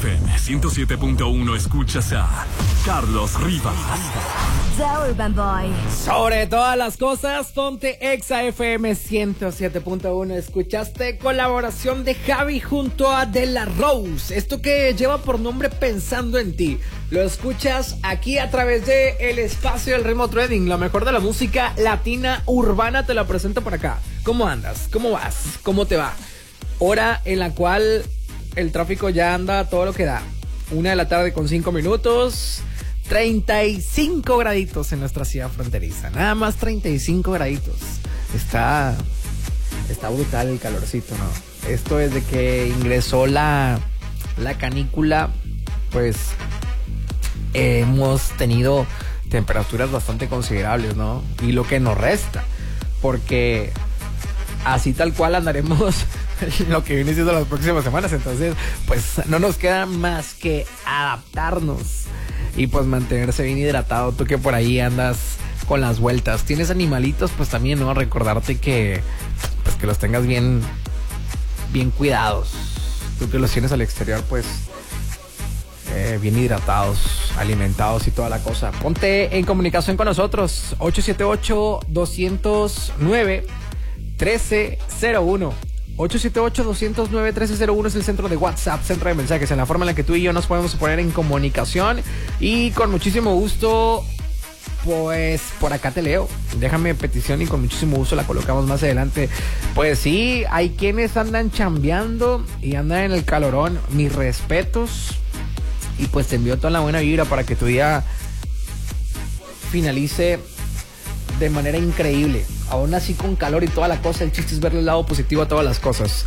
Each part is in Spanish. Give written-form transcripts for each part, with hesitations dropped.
FM 107.1 escuchas a Carlos Rivas. The Urban Boy. Sobre todas las cosas, ponte Exa FM 107.1. Escuchaste colaboración de Javi junto a De La Rose. Esto que lleva por nombre Pensando en Ti. Lo escuchas aquí a través de el espacio del ritmo trading. Lo mejor de la música latina urbana te la presento por acá. ¿Cómo andas? ¿Cómo vas? ¿Cómo te va? Hora en la cual el tráfico ya anda a todo lo que da. 1:05 p.m. 35 graditos en nuestra ciudad fronteriza. Nada más 35 graditos. Está brutal el calorcito, ¿no? Esto desde que ingresó la canícula, pues hemos tenido temperaturas bastante considerables, ¿no? Y lo que nos resta, porque así tal cual andaremos lo que viene siendo las próximas semanas. Entonces, pues no nos queda más que adaptarnos y pues mantenerse bien hidratado. Tú que por ahí andas con las vueltas, tienes animalitos, pues también, ¿no? Recordarte que pues que los tengas bien cuidados. Tú que los tienes al exterior, pues bien hidratados, alimentados y toda la cosa. Ponte en comunicación con nosotros. 878-209-1301. 878-209-1301 es el centro de WhatsApp, centro de mensajes, en la forma en la que tú y yo nos podemos poner en comunicación. Y con muchísimo gusto, pues por acá te leo. Déjame petición y con muchísimo gusto la colocamos más adelante. Pues sí, hay quienes andan chambeando y andan en el calorón. Mis respetos. Y pues te envío toda la buena vibra para que tu día finalice de manera increíble. Aún así con calor y toda la cosa, el chiste es verle el lado positivo a todas las cosas.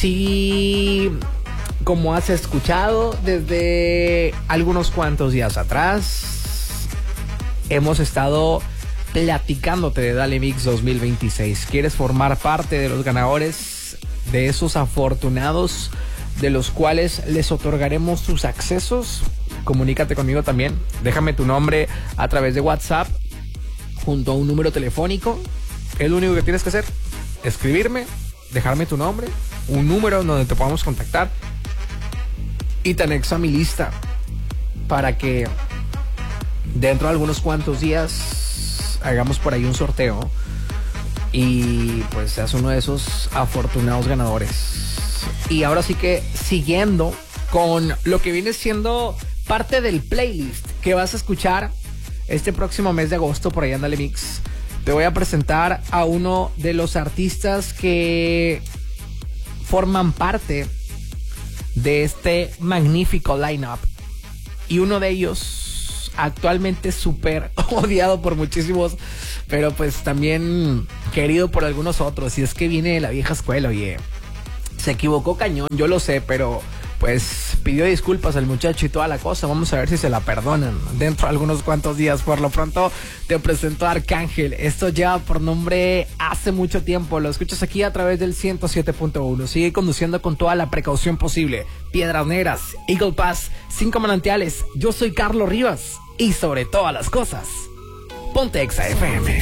Sí, como has escuchado desde algunos cuantos días atrás, hemos estado platicándote de Dale Mix 2026. ¿Quieres formar parte de los ganadores, de esos afortunados de los cuales les otorgaremos sus accesos? Comunícate conmigo también. Déjame tu nombre a través de WhatsApp junto a un número telefónico. Es lo único que tienes que hacer. Escribirme, dejarme tu nombre, un número donde te podamos contactar y te anexo a mi lista para que dentro de algunos cuantos días hagamos por ahí un sorteo y pues seas uno de esos afortunados ganadores. Y ahora sí que siguiendo con lo que viene siendo parte del playlist que vas a escuchar este próximo mes de agosto por ahí en Dale Mix, te voy a presentar a uno de los artistas que forman parte de este magnífico lineup. Y uno de ellos actualmente súper odiado por muchísimos, pero pues también querido por algunos otros. Y es que viene de la vieja escuela, oye. Se equivocó cañón, yo lo sé, pero pues pidió disculpas al muchacho y toda la cosa. Vamos a ver si se la perdonan dentro de algunos cuantos días. Por lo pronto te presento a Arcángel. Esto lleva por nombre Hace Mucho Tiempo. Lo escuchas aquí a través del 107.1. Sigue conduciendo con toda la precaución posible. Piedras Negras, Eagle Pass, 5 manantiales. Yo soy Carlos Rivas y sobre todas las cosas, ponte Exa FM.